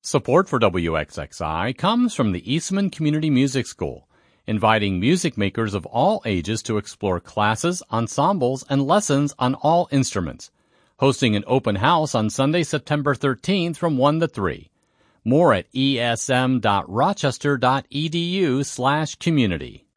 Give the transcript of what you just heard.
Support for WXXI comes from the Eastman Community Music School, inviting music makers of all ages to explore classes, ensembles, and lessons on all instruments. Hosting an open house on Sunday, September 13th from 1 to 3. More at esm.rochester.edu/community.